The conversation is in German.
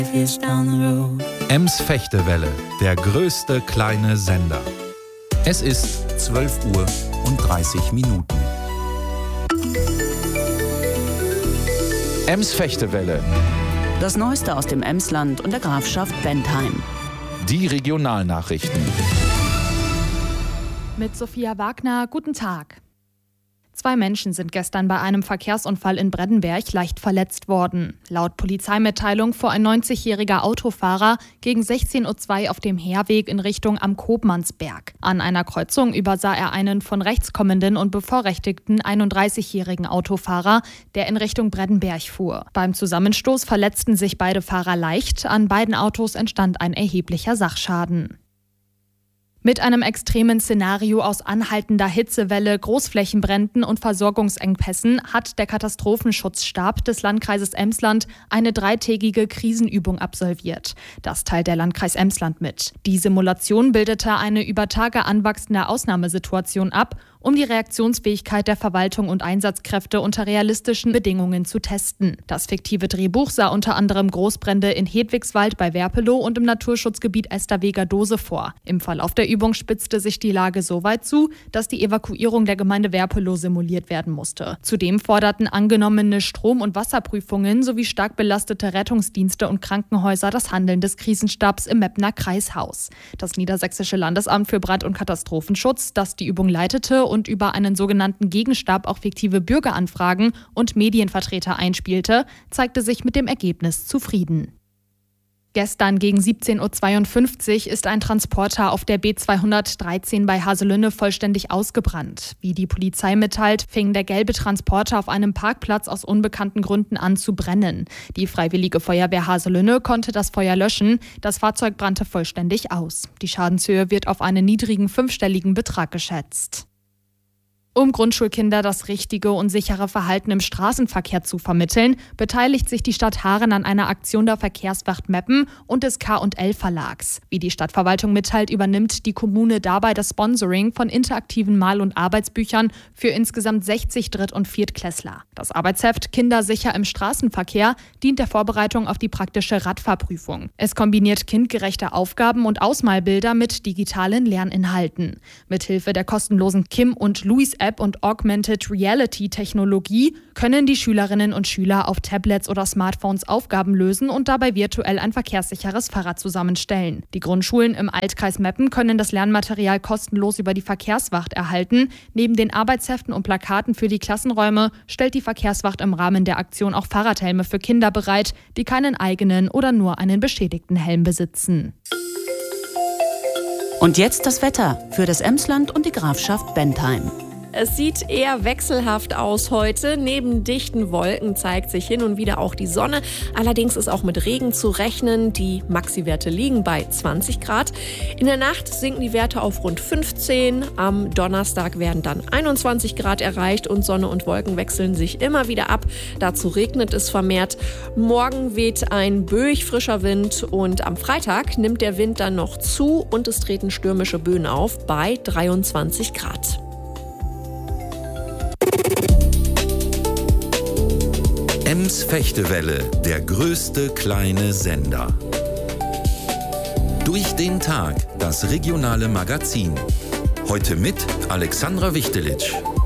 Ems-Fechtewelle, der größte kleine Sender. Es ist 12:30 Uhr. Ems-Fechtewelle. Das Neueste aus dem Emsland und der Grafschaft Bentheim. Die Regionalnachrichten. Mit Sophia Wagner, guten Tag. 2 Menschen sind gestern bei einem Verkehrsunfall in Breddenberg leicht verletzt worden. Laut Polizeimitteilung fuhr ein 90-jähriger Autofahrer gegen 16:02 Uhr auf dem Herweg in Richtung am Koopmannsberg. An einer Kreuzung übersah er einen von rechts kommenden und bevorrechtigten 31-jährigen Autofahrer, der in Richtung Breddenberg fuhr. Beim Zusammenstoß verletzten sich beide Fahrer leicht. An beiden Autos entstand ein erheblicher Sachschaden. Mit einem extremen Szenario aus anhaltender Hitzewelle, Großflächenbränden und Versorgungsengpässen hat der Katastrophenschutzstab des Landkreises Emsland eine 3-tägige Krisenübung absolviert. Das teilt der Landkreis Emsland mit. Die Simulation bildete eine über Tage anwachsende Ausnahmesituation ab, um die Reaktionsfähigkeit der Verwaltung und Einsatzkräfte unter realistischen Bedingungen zu testen. Das fiktive Drehbuch sah unter anderem Großbrände in Hedwigswald bei Werpelow und im Naturschutzgebiet Esterweger-Dose vor. Im Verlauf der Übung spitzte sich die Lage so weit zu, dass die Evakuierung der Gemeinde Werpelow simuliert werden musste. Zudem forderten angenommene Strom- und Wasserprüfungen sowie stark belastete Rettungsdienste und Krankenhäuser das Handeln des Krisenstabs im Meppner Kreishaus. Das Niedersächsische Landesamt für Brand- und Katastrophenschutz, das die Übung leitete und über einen sogenannten Gegenstab auch fiktive Bürgeranfragen und Medienvertreter einspielte, zeigte sich mit dem Ergebnis zufrieden. Gestern gegen 17:52 Uhr ist ein Transporter auf der B213 bei Haselünne vollständig ausgebrannt. Wie die Polizei mitteilt, fing der gelbe Transporter auf einem Parkplatz aus unbekannten Gründen an zu brennen. Die Freiwillige Feuerwehr Haselünne konnte das Feuer löschen. Das Fahrzeug brannte vollständig aus. Die Schadenshöhe wird auf einen niedrigen 5-stelligen Betrag geschätzt. Um Grundschulkinder das richtige und sichere Verhalten im Straßenverkehr zu vermitteln, beteiligt sich die Stadt Haaren an einer Aktion der Verkehrswacht Meppen und des K&L Verlags. Wie die Stadtverwaltung mitteilt, übernimmt die Kommune dabei das Sponsoring von interaktiven Mal- und Arbeitsbüchern für insgesamt 60 Dritt- und Viertklässler. Das Arbeitsheft Kinder sicher im Straßenverkehr dient der Vorbereitung auf die praktische Radfahrprüfung. Es kombiniert kindgerechte Aufgaben und Ausmalbilder mit digitalen Lerninhalten. Mithilfe der kostenlosen Kim und Luis App und Augmented Reality Technologie können die Schülerinnen und Schüler auf Tablets oder Smartphones Aufgaben lösen und dabei virtuell ein verkehrssicheres Fahrrad zusammenstellen. Die Grundschulen im Altkreis Meppen können das Lernmaterial kostenlos über die Verkehrswacht erhalten. Neben den Arbeitsheften und Plakaten für die Klassenräume stellt die Verkehrswacht im Rahmen der Aktion auch Fahrradhelme für Kinder bereit, die keinen eigenen oder nur einen beschädigten Helm besitzen. Und jetzt das Wetter für das Emsland und die Grafschaft Bentheim. Es sieht eher wechselhaft aus heute. Neben dichten Wolken zeigt sich hin und wieder auch die Sonne. Allerdings ist auch mit Regen zu rechnen. Die Maxi-Werte liegen bei 20 Grad. In der Nacht sinken die Werte auf rund 15. Am Donnerstag werden dann 21 Grad erreicht und Sonne und Wolken wechseln sich immer wieder ab. Dazu regnet es vermehrt. Morgen weht ein böig frischer Wind und am Freitag nimmt der Wind dann noch zu und es treten stürmische Böen auf bei 23 Grad. Ems-Fechtewelle, der größte kleine Sender. Durch den Tag, das regionale Magazin. Heute mit Alexandra Wichtelitsch.